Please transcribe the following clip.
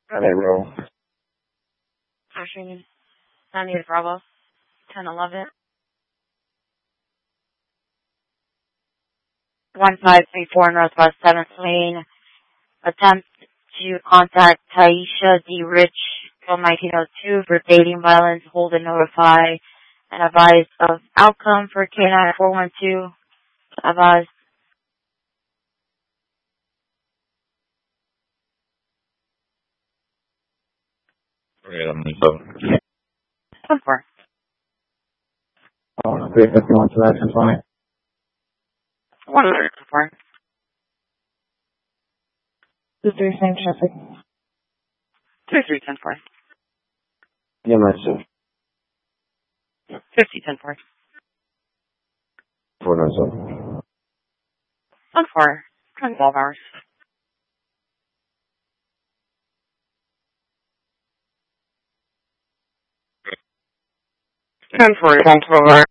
How they roll? Action. San Diego Bravo. 1011. 1534 Northwest 7th Lane. Attempt to contact Taisha D. Rich from 1902 for dating violence. Hold and notify and advise of outcome for K9 412. Advise. Yeah, I'm so. 1-4. Oh, 351 to action for me. 1-4. 2-3, same traffic. 2-3, 10-4. Yeah, myself. 50, 10-4. 497. 1-4. 12 hours. 10-4, 12 hours.